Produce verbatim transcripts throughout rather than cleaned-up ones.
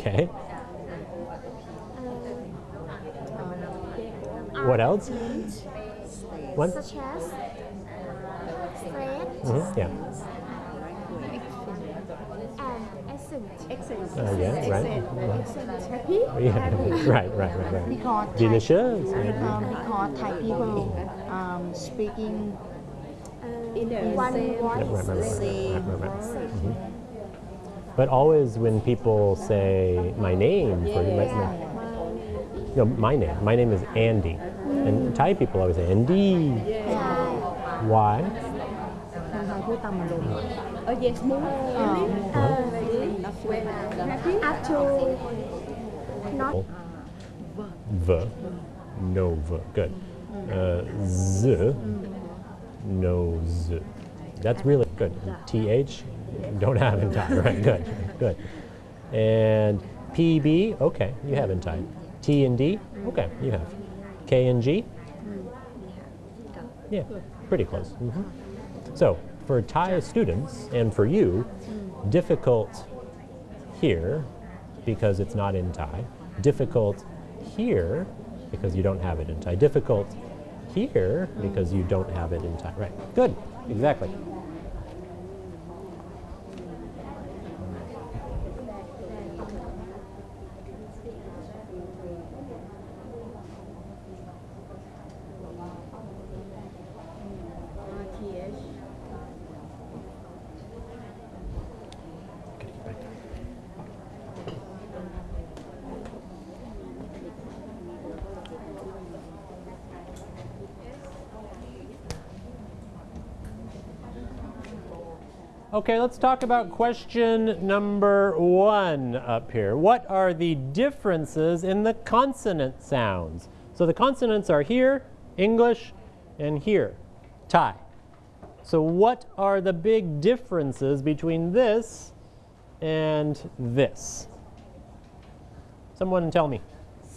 Okay. What else? What? Such as straight Mm-hmm. Yeah. and accent. Accent. Uh, yeah, right. Mhm. Accent. Happy? Yeah, right, right, right, right. Because Thai, Delicious. um, because Thai people um, speaking In in one same, Right, right, voice. right, right, same right, right, right. word. Mhm. But always when people say my name, for my, Yes. my, no, my name. My name is Andy, and Thai people always say Andy. Why? คนไทยพูดตามอารมณ์ Oh yes, more. Uh-huh. Up to not V, no V. Good. Uh, Z, no Z. That's really good. T H, don't have in Thai, right? Good, good. And P B, okay, you have in Thai. T and D, okay, you have. K and G, yeah, pretty close. Mhm. So for Thai students and for you, difficult here because it's not in Thai. Difficult here because you don't have it in Thai. Difficult here because you don't have it in Thai. Right. Good. Exactly. Okay, let's talk about question number one up here. What are the differences in the consonant sounds? So the consonants are here, English, and here, Thai. So what are the big differences between this and this? Someone tell me.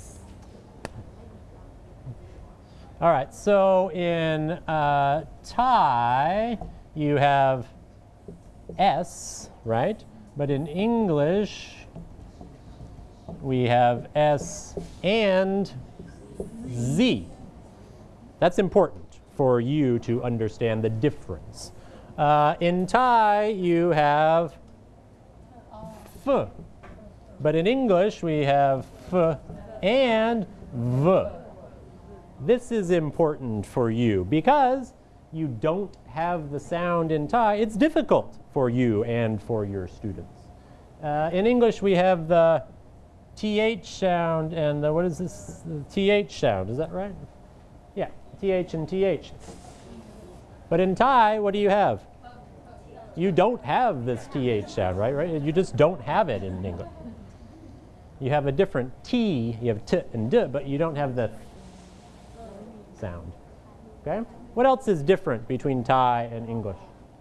All right, so in uh, Thai, you have S, right? But in English, we have S and Z. That's important for you to understand the difference. Uh, in Thai, you have F. But in English, we have F and V. This is important for you because you don't have the sound in Thai. It's difficult for you and for your students. Uh, in English, we have the T H sound and the, what is this? The T H sound, is that right? Yeah, T H and T H. But in Thai, what do you have? You don't have this T H sound, right? right? You just don't have it in English. You have a different T, you have T and D, but you don't have the sound, okay? What else is different between Thai and English?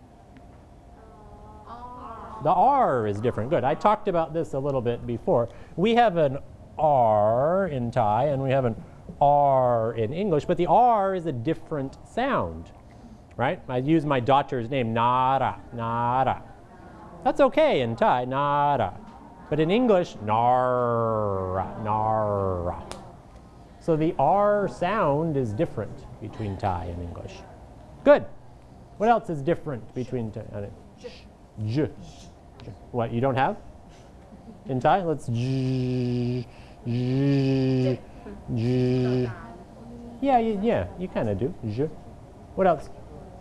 The R is different. Good. I talked about this a little bit before. We have an R in Thai and we have an R in English, but the R is a different sound, right? I use my daughter's name, Nara, Nara. That's okay in Thai, Nara. But in English, Nara, Nara. So the R sound is different between Thai and English. Good. What else is different between Thai and English? J. J. What, you don't have? In Thai? Let's J. J. J. Yeah, you, yeah, you kind of do. J. What else?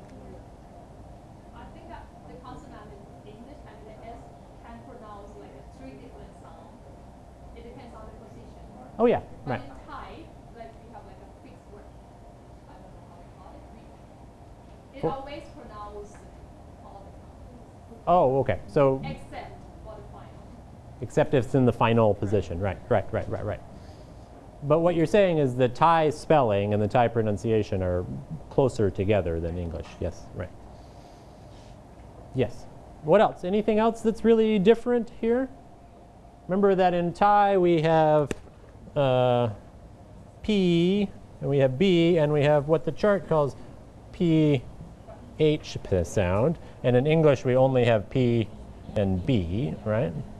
I think that the consonant in English and the S can pronounce like three different sounds. It depends on the position. Oh yeah, But right. in Thai, like we have like a fixed word. I don't know how to call it. It For- always pronounces all the sounds, Oh, okay. So except for the final. except if it's in the final position. Right, right, right, right, right. But what you're saying is the Thai spelling and the Thai pronunciation are closer together than English. Yes, right. Yes. What else? Anything else that's really different here? Remember that in Thai we have uh, P, and we have B, and we have what the chart calls P H sound. And in English we only have P and B, right?